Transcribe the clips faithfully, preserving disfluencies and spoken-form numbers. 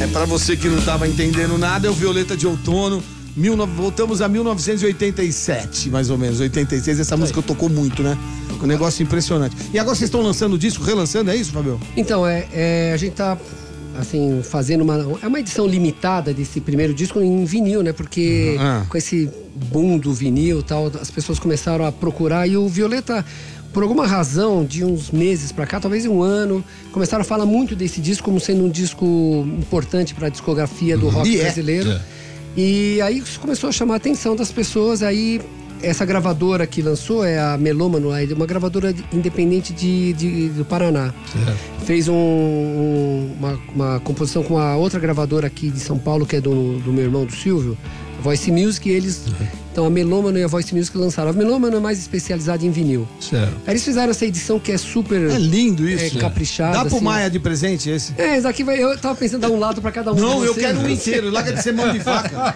É pra você que não tava entendendo nada, é o Violeta de Outono. Mil, voltamos a mil novecentos e oitenta e sete, mais ou menos, oitenta e seis. Essa música tocou muito, né? Um negócio impressionante. E agora vocês estão lançando o disco, relançando, é isso, Fabio? Então, é, é, a gente tá, assim, fazendo uma... É uma edição limitada desse primeiro disco em vinil, né? Porque Ah. com esse boom do vinil e tal, as pessoas começaram a procurar. E o Violeta, por alguma razão, de uns meses pra cá, talvez um ano, começaram a falar muito desse disco como sendo um disco importante pra discografia do rock E é. brasileiro. É. E aí isso começou a chamar a atenção das pessoas. Aí essa gravadora que lançou é a Melômano, uma gravadora independente de, de, do Paraná. Certo. Fez um, um, uma, uma composição com a outra gravadora aqui de São Paulo, que é do, do meu irmão, do Silvio, Voice Music, e eles... Uhum. Então a Melômano e a Voice Music lançaram. A Melômano é mais especializada em vinil. Certo. Aí eles fizeram essa edição que é super... É lindo isso. É, caprichada. Dá pro assim. Maia de presente esse? É, esse aqui vai... Eu tava pensando em dar um lado pra cada um. Não, de eu vocês. quero um inteiro. Larga de ser mão de faca.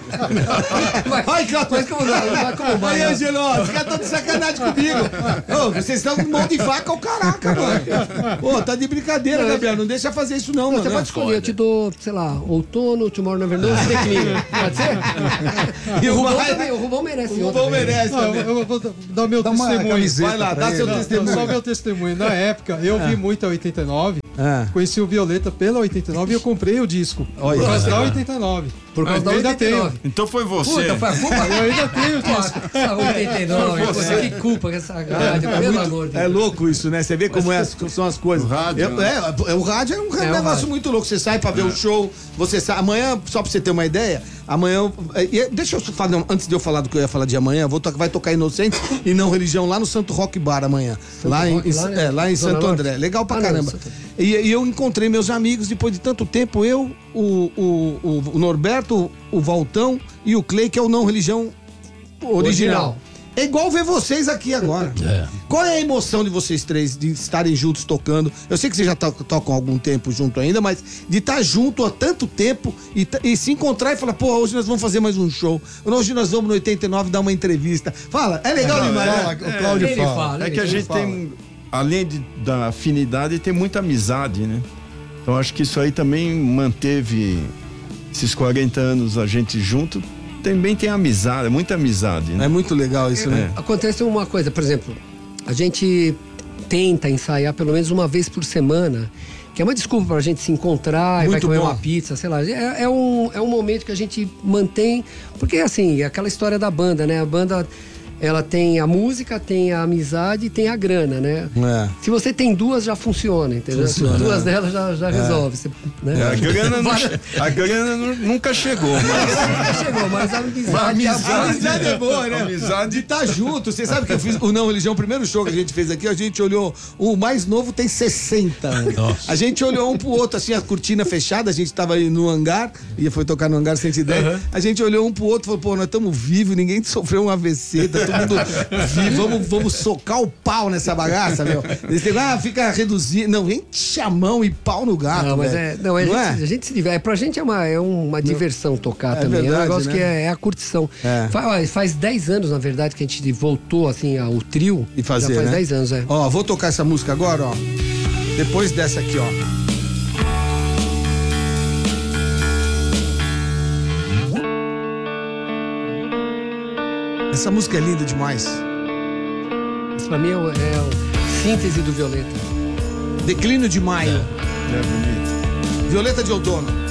Mas, Ai, Cláudio. mas como não? Não vai como Aí, Maia. Angelo, os caras estão de sacanagem comigo. Ô, vocês estão com mão de vaca ao caraca, mano. Pô, tá de brincadeira, Não, Gabriel. Não deixa fazer isso, não, Não, mano. você pode escolher, eu te dou, sei lá, outono, Tomorrow Never Knows e Declínio. Pode ser? E o o Rubão Maia- também, o Rubão merece O outra. Rubão merece Não, também. eu, eu vou dar meu Dá uma testemunho. camiseta Vai lá, pra dá seu ele. testemunho. Só meu testemunho. Na época, eu vi muito a oitenta e nove. Ah. Conheci o Violeta pela oitenta e nove e eu comprei o disco. Olha. Por causa da oitenta e nove. Por causa Eu da ainda oitenta e nove. tenho. Então foi você. Puta, foi a culpa? Eu ainda tenho o disco. Pô, essa oitenta e nove, Você. pô, que culpa que essa rádio, pelo amor de É Deus. louco isso, né? Você vê como é as- são as coisas. O rádio, Eu- né? é, o rádio é um É, o negócio rádio. muito louco. Você sai pra ver o show, você sai. Amanhã, só pra você ter uma ideia, amanhã. eu- é, deixa eu falar, antes de eu falar do que eu ia falar de amanhã, vou to- vai tocar Inocentes e Não Religião lá no Santo Rock Bar amanhã. Lá em, Rock, lá, né? é, lá em Zona Santo Norte? André. Legal pra Ah, não, caramba. Santo- E, e eu encontrei meus amigos depois de tanto tempo, eu, o, o, o, o Norberto, o Valtão e o Clay, que é o Não Religião original. Original. É igual ver vocês aqui agora. É. Qual é a emoção de vocês três de estarem juntos tocando? Eu sei que vocês já to- tocam há algum tempo junto ainda, mas de estar junto há tanto tempo e, ta- e se encontrar e falar, pô, hoje nós vamos fazer mais um show. Hoje nós vamos no oitenta e nove dar uma entrevista. Fala, é legal demais, Fala, né? o Cláudio Ele fala. fala, É ele que a fala. gente tem, além de, da afinidade, tem muita amizade, né? Então acho que isso aí também manteve esses quarenta anos a gente junto. Também tem amizade, muita amizade, né? É muito legal isso, né? Acontece uma coisa, por exemplo, a gente tenta ensaiar pelo menos uma vez por semana, que é uma desculpa pra gente se encontrar e vai Muito comer bom. uma pizza, sei lá. É, é um, é um momento que a gente mantém, porque assim, é aquela história da banda, né? A banda, ela tem a música, tem a amizade e tem a grana, né? É. Se você tem duas, já funciona, entendeu? Funciona. Duas delas já, já resolve. Você, né? A grana, não, Várias- che- a grana nu- nunca chegou, mas Nunca chegou, mas a amizade, A amizade- A amizade é boa, né? Amizade- De estar junto. Você sabe que eu fiz o Não Religião, o primeiro show que a gente fez aqui, a gente olhou, o mais novo tem sessenta anos. A gente olhou um pro outro, assim, a cortina fechada, a gente tava aí no hangar, e foi tocar no hangar cento e dez. A gente olhou um pro outro e falou, pô, nós estamos vivos, ninguém sofreu um A V C, tá todo mundo vivo, vamos, vamos socar o pau nessa bagaça, meu. Eles têm, ah, fica reduzido. Não, enche a mão e pau no gato, Não, mas velho. é, não, a, Não gente, é? a gente se diverte. Pra gente é uma, é uma diversão tocar É também. verdade, é um negócio né? que é, é a curtição. É. Fa- olha, Faz dez anos, na verdade, que a gente voltou assim ao trio. E fazer, Já faz né? dez anos, é. Ó, vou tocar essa música agora, ó. Depois dessa aqui, ó. Essa música é linda demais. Isso pra mim é, o- é a síntese do Violeta. Declínio de Maio. é bonito. Violeta de Outono.